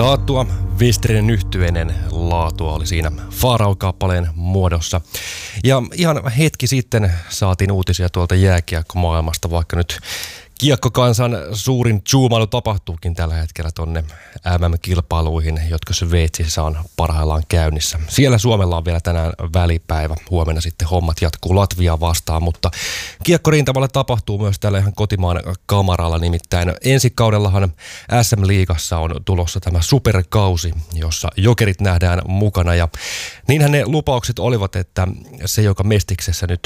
Taattua Westerinen yhtyeinen laatua oli siinä Farao-kappaleen muodossa. Ja ihan hetki sitten saatiin uutisia tuolta jääkiekkomaailmasta, vaikka nyt kiekkokansan suurin zoomailu tapahtuukin tällä hetkellä tonne MM-kilpailuihin, jotka Sveitsissä on parhaillaan käynnissä. Siellä Suomella on vielä tänään välipäivä. Huomenna sitten hommat jatkuu Latviaa vastaan, mutta kiekkorintamalla tapahtuu myös tällä ihan kotimaan kamaralla. Nimittäin ensi kaudellahan SM-liigassa on tulossa tämä superkausi, jossa jokerit nähdään mukana. Ja niinhän ne lupaukset olivat, että se, joka Mestiksessä nyt